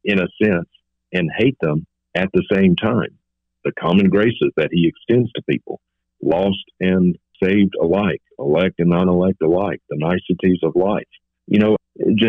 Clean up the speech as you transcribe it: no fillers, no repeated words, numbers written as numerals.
in a sense, and hate them at the same time. The common graces that he extends to people, lost and saved alike, elect and non-elect alike, the niceties of life. You know,